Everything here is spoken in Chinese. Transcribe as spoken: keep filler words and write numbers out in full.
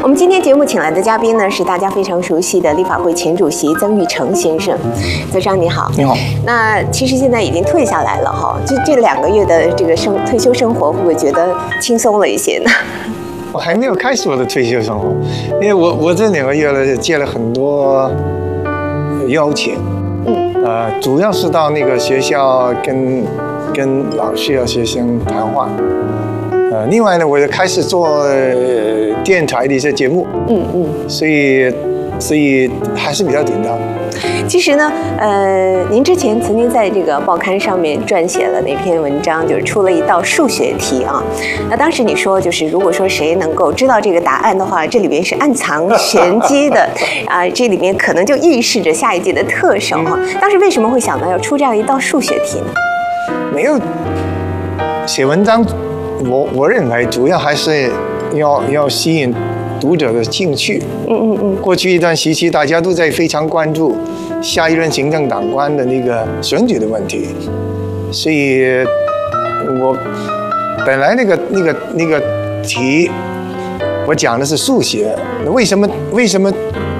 我们今天节目请来的嘉宾呢，是大家非常熟悉的立法会前主席曾钰成先生。曾商你好。 你好。 那其实现在已经退下来了哈，就这两个月的这个生退休生活，会不会觉得轻松了一些呢？ 我还没有开始我的退休生活，因为我我这两个月呢接了很多邀请，嗯，呃，主要是到那个学校跟跟老师和学生谈话，呃，另外呢，我就开始做电台的一些节目，嗯嗯，所以所以还是比较紧张。 其实呢，呃，您之前曾经在这个报刊上面撰写了那篇文章，就是出了一道数学题啊。那当时你说，就是如果说谁能够知道这个答案的话，这里面是暗藏玄机的啊，这里面可能就预示着下一届的特首哈。当时为什么会想到要出这样一道数学题呢？ 没有写文章，我我认为主要还是要要吸引读者的兴趣。嗯嗯嗯。过去一段时期，大家都在非常关注下一任行政长官的那个选举的问题，所以我本来那个那个那个题，我讲的是数学，为什么为什么